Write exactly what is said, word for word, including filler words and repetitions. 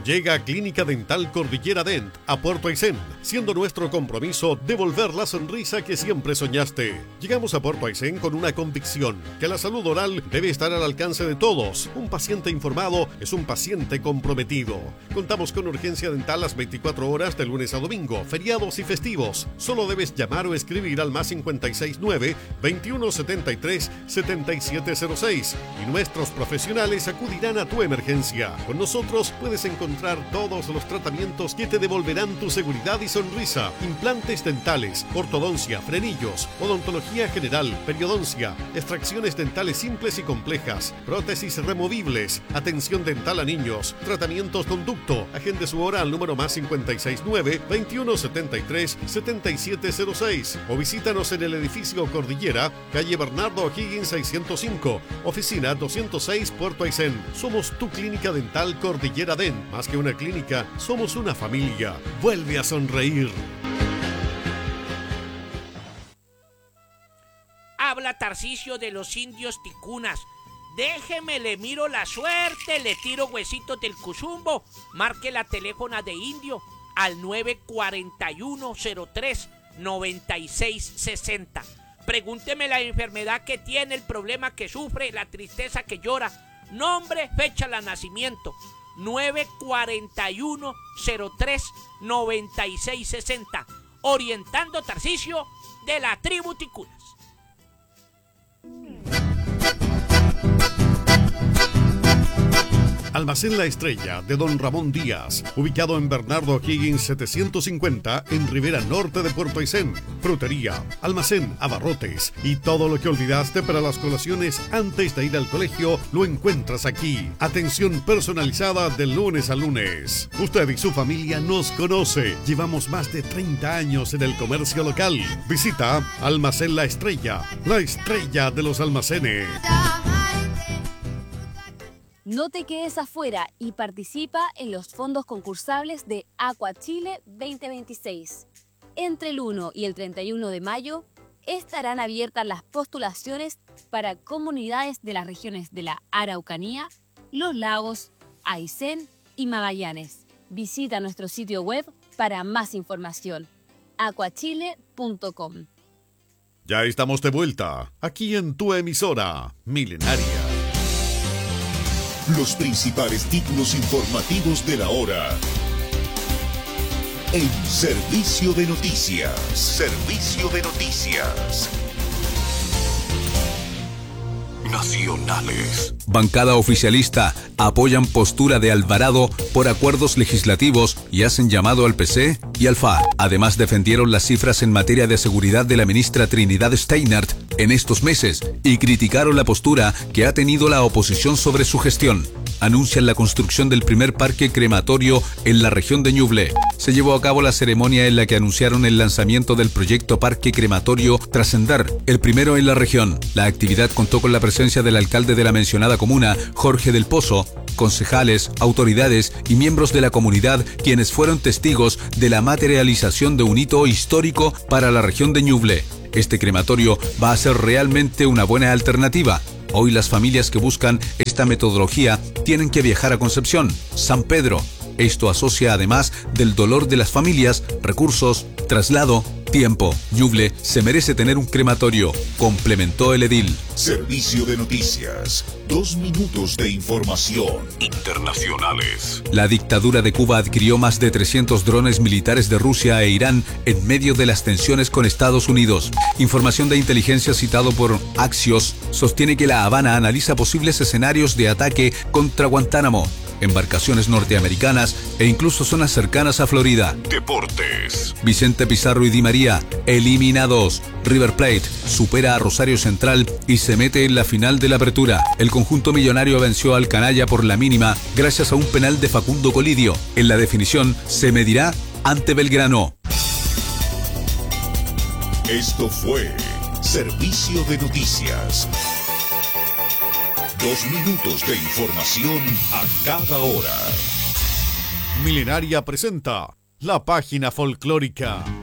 Llega Clínica Dental Cordillera Dent a Puerto Aysén, siendo nuestro compromiso devolver la sonrisa que siempre soñaste. Llegamos a Puerto Aysén con una convicción, que la salud oral debe estar al alcance de todos. Un paciente informado es un paciente comprometido. Contamos con urgencia dental las veinticuatro horas de lunes a domingo, feriados y festivos. Solo debes llamar o escribir al más cincuenta y seis nueve, veintiuno setenta y tres, setenta y siete cero seis y nuestros profesionales acudirán a tu emergencia. Con nosotros puedes encontrar todos los tratamientos que te devolverán tu seguridad y sonrisa. Implantes dentales, ortodoncia, frenillos, odontología general, periodoncia, extracciones dentales simples y complejas, prótesis removibles, atención dental a niños, tratamientos conducto. Agende su hora al número más cincuenta y seis nueve, veintiuno setenta y tres, setenta y siete cero seis o visítanos en el edificio Cordillera, calle Bernardo O'Higgins seiscientos cinco, oficina doscientos seis, Puerto Aysén. Somos tu clínica dental Cordillera Dent. Más que una clínica, somos una familia. Vuelve a sonreír. Habla Tarcisio de los indios ticunas. Déjeme, le miro la suerte, le tiro huesitos del cuzumbo. Marque la teléfona de Indio al nueve cuatro uno, cero tres, noventa y seis sesenta. Pregúnteme la enfermedad que tiene, el problema que sufre, la tristeza que llora. Nombre, fecha de nacimiento. nueve cuatro uno, cero tres, noventa y seis sesenta. Orientando Tarcisio de la tribu Ticunas. Almacén La Estrella de Don Ramón Díaz, ubicado en Bernardo O'Higgins setecientos cincuenta en Ribera Norte de Puerto Aysén. Frutería, almacén, abarrotes y todo lo que olvidaste para las colaciones antes de ir al colegio lo encuentras aquí. Atención personalizada de lunes a lunes. Usted y su familia nos conoce. Llevamos más de treinta años en el comercio local. Visita Almacén La Estrella, la estrella de los almacenes. No te quedes afuera y participa en los fondos concursables de Aqua Chile veinte veintiséis. Entre el uno y el treinta y uno de mayo estarán abiertas las postulaciones para comunidades de las regiones de la Araucanía, Los Lagos, Aysén y Magallanes. Visita nuestro sitio web para más información, aquachile punto com. Ya estamos de vuelta, aquí en tu emisora, Milenaria. Los principales títulos informativos de la hora. En Servicio de Noticias. Servicio de Noticias. Nacionales. Bancada oficialista apoyan postura de Alvarado por acuerdos legislativos y hacen llamado al P C y al F A R. Además defendieron las cifras en materia de seguridad de la ministra Trinidad Steinert en estos meses y criticaron la postura que ha tenido la oposición sobre su gestión. Anuncian la construcción del primer parque crematorio en la región de Ñuble. Se llevó a cabo la ceremonia en la que anunciaron el lanzamiento del proyecto Parque Crematorio Trascender, el primero en la región. La actividad contó con la presencia del alcalde de la mencionada comuna, Jorge del Pozo, concejales, autoridades y miembros de la comunidad, quienes fueron testigos de la materialización de un hito histórico para la región de Ñuble. Este crematorio va a ser realmente una buena alternativa. Hoy las familias que buscan esta metodología tienen que viajar a Concepción, San Pedro. Esto asocia además del dolor de las familias, recursos, traslado, tiempo. Ñuble se merece tener un crematorio, complementó el edil. Servicio de Noticias. Dos minutos de información. Internacionales. La dictadura de Cuba adquirió más de trescientos drones militares de Rusia e Irán en medio de las tensiones con Estados Unidos. Información de inteligencia citado por Axios sostiene que La Habana analiza posibles escenarios de ataque contra Guantánamo, embarcaciones norteamericanas e incluso zonas cercanas a Florida. Deportes. Vicente Pizarro y Di María, eliminados. River Plate supera a Rosario Central y se mete en la final de la Apertura. El conjunto millonario venció al canalla por la mínima gracias a un penal de Facundo Colidio. En la definición se medirá ante Belgrano. Esto fue Servicio de Noticias. Dos minutos de información a cada hora. Milenaria presenta la página folclórica.